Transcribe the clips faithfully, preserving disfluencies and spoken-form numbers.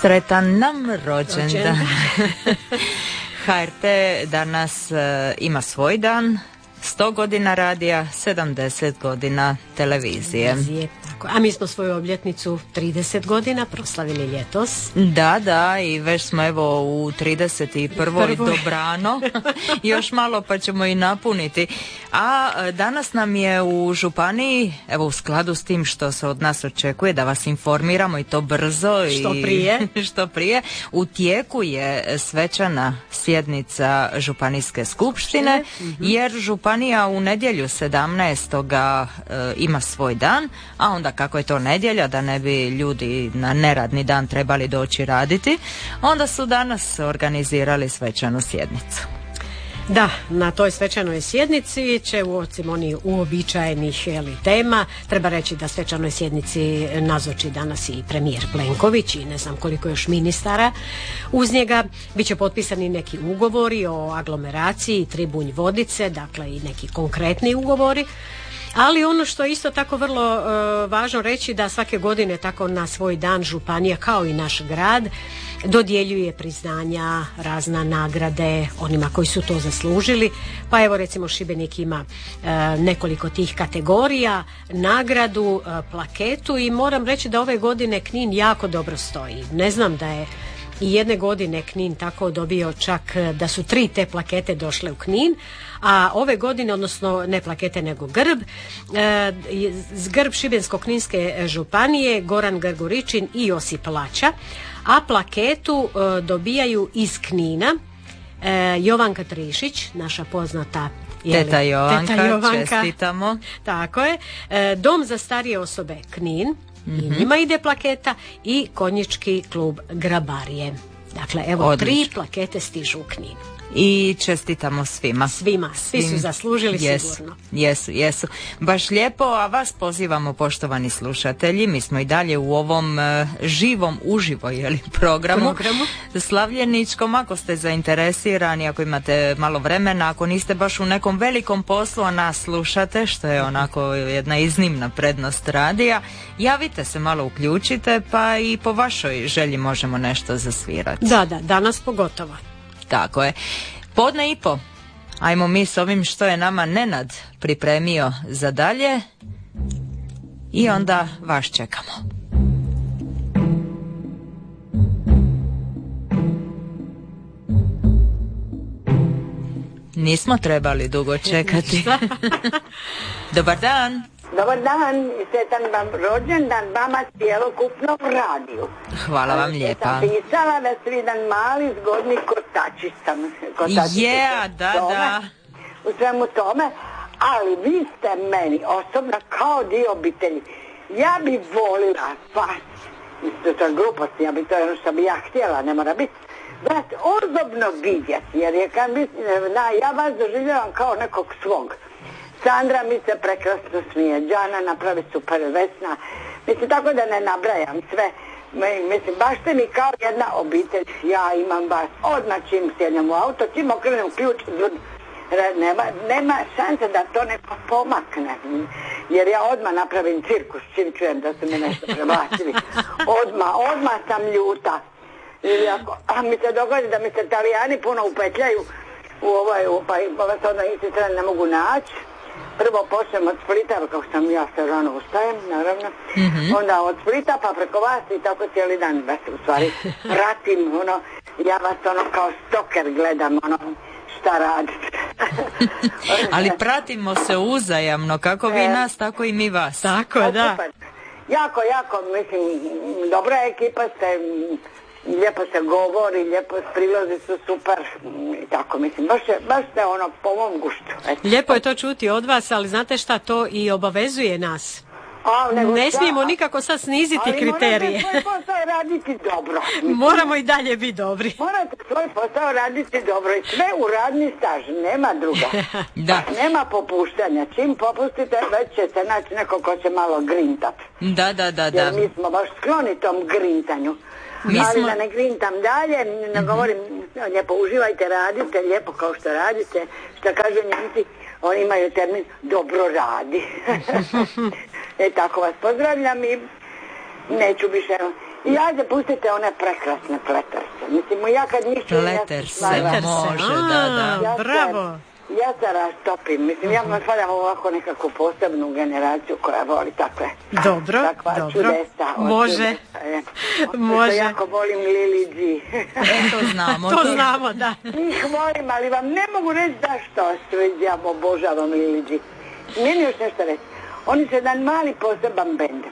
Sretan nam rođendan. ha er te danas uh, ima svoj dan, sto godina radija, sedamdeset godina televizije. televizije tako. A mi smo svoju obljetnicu trideset godina proslavili ljetos. Da, da, i već smo evo u trideset prvoj Prvoj. dobrano. Još malo pa ćemo i napuniti. A danas nam je u županiji, evo u skladu s tim što se od nas očekuje, da vas informiramo i to brzo Što i prije. što prije, u tijeku je svečana sjednica Županijske skupštine, Mhm. jer županija u nedjelju sedamnaestog e, ima svoj dan, a onda kako je to nedjelja, da ne bi ljudi na neradni dan trebali doći raditi, onda su danas organizirali svečanu sjednicu. Da, na toj svečanoj sjednici će osim onih uobičajenih jeli, tema, treba reći da svečanoj sjednici nazoči danas i premijer Plenković i ne znam koliko još ministara. Uz njega bit će potpisani neki ugovori o aglomeraciji Tribunj Vodice, dakle i neki konkretni ugovori. Ali ono što je isto tako vrlo e, važno reći, da svake godine tako na svoj dan županija kao i naš grad dodjeljuje priznanja, razna nagrade onima koji su to zaslužili. Pa evo recimo Šibenik ima e, nekoliko tih kategorija, nagradu, e, plaketu, i moram reći da ove godine Knin jako dobro stoji. Ne znam da je i jedne godine Knin tako dobio čak da su tri te plakete došle u Knin, a ove godine, odnosno ne plakete nego grb, e, grb Šibensko-kninske županije Goran Grguričin i Josip Lača, a plaketu e, dobijaju iz Knina e, Jovanka Trišić, naša poznata jeli, Teta Jovanka, teta Jovanka, čestitamo. Tako je. E, Dom za starije osobe Knin, mm-hmm. i njima ide plaketa, i konjički klub Grabarije. Dakle, evo, Odlično. tri plakete stižu u Knin. I čestitamo svima. Svima, svi su zaslužili jesu, sigurno. Jesu, jesu. Baš lijepo, a vas pozivamo, poštovani slušatelji, mi smo i dalje u ovom uh, živom, uživo jeli, programu, programu slavljeničkom. Ako ste zainteresirani, ako imate malo vremena, ako niste baš u nekom velikom poslu, a nas slušate, što je onako jedna iznimna prednost radija, javite se, malo uključite, pa i po vašoj želji možemo nešto zasvirati. Da, da, danas pogotovo. Tako je. Podne i po. Ajmo mi s ovim što je nama Nenad pripremio za dalje i onda vas čekamo. Nismo trebali dugo čekati. Dobar dan. Dobar dan i sretan vam rođendan vama cijelokupnom radiju. Hvala vam lijepa. Sam pisala da ste jedan mali zgodni kotačić sam. Kotačić Je, yeah, da, tome, da. U svemu tome, ali vi ste meni osobno kao dio obitelji. Ja bi volila vas, to je glupost, ja bi to je ono što bi ja htjela, ne mora biti, vas osobno vidjeti, jer je kad mislim, ja vas doživljavam kao nekog svog. Sandra mi se prekrasno smije, Đana napravi super, Vesna, mislim tako da ne nabrajam sve, mislim baš ste mi kao jedna obitelj, ja imam vas odmah čim sjednem u auto, čim okrenem ključ, nema, nema šanse da to neko pomakne, jer ja odmah napravim cirkus čim čujem da su mi nešto prebacili, odmah, odmah sam ljuta, ili ako, a mi se dogodi da mi se Italijani puno upetljaju u ovaj, pa, pa vas onda isti strane ne mogu naći. Prvo počnem od Splita, kako sam ja se rano ustajem, naravno, mm-hmm. onda od Splita pa preko vas i tako cijeli dan vas u stvari pratim, ono, ja vas ono kao stoker gledam, ono, šta radite. Ali pratimo se uzajamno, kako vi nas, tako i mi vas. Tako je, da. Super. Jako, jako, mislim, dobra ekipa ste, lijepo se govori, lijepo prilozi su super, i tako mislim, baš, je, baš ste ono po mom guštu. Eto. Lijepo je to čuti od vas, ali znate šta, to i obavezuje nas. A, ne šta, smijemo nikako sad sniziti ali kriterije. morate svoj posao raditi dobro. Moramo i dalje biti dobri. Morate svoj posao raditi dobro i sve u radni staž, nema druga. Da. Nema popuštanja, čim popustite već ćete naći neko ko će malo grintat. Da, da, da, da. Jer mi smo baš skloni tom grintanju. Mi ali smo... da ne grintam dalje, ne mm-hmm. govorim, lijepo uživajte, radite, lijepo kao što radite, što kažu Njemci, oni imaju termin dobro radi. E tako vas pozdravljam i neću više, I ajde, pustite one prekrasne pleterse. Mislim, ja kad njih čujem... Pleterse, može, da, da. Ja bravo. Ja se rastopim. Mislim, ja me faljam ovako nekakvu posebnu generaciju koja voli takve. Dobro, takva dobro. Čudesa, može. Može. Ja jako volim Lili G. E, to znamo. to znamo, da. Njih volim, ali vam ne mogu reći zašto ja obožavam Lili G. Meni još nešto reći. Oni su jedan mali poseban bend.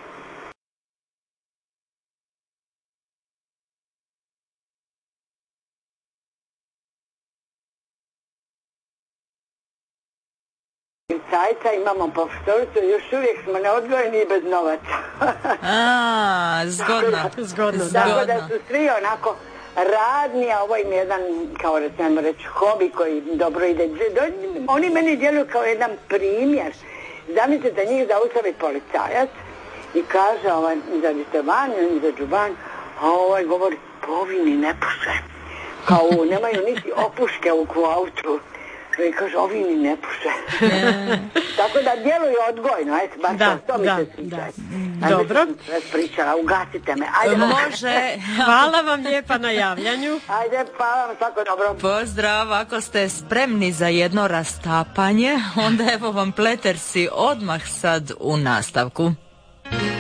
Cajca, imamo profesoricu, još uvijek smo neodgojeni i bez novaca. A, zgodno. Zgodno, da. Tako da su svi onako radni, a ovo im je jedan, kao recimo reći, hobi koji dobro ide. Oni meni djeluju kao jedan primjer. Zamislite, njih zaustavi policajac i kaže, ovaj, izađite van, izađu van, a ovaj govori, povini ne puše. Kao, nemaju niti opuške u autu. I kaže, ovi ni ne puše. Tako da djeluju odgojno, eto, baš da, to mi da, se sviđa. Da. Dobro. Sve pričala, ugasite me. Ajde, može. Hvala vam lijepa na javljanju. Ajde, hvala vam, svako dobro. Pozdrav, ako ste spremni za jedno rastapanje, onda evo vam pletersi odmah sad u nastavku.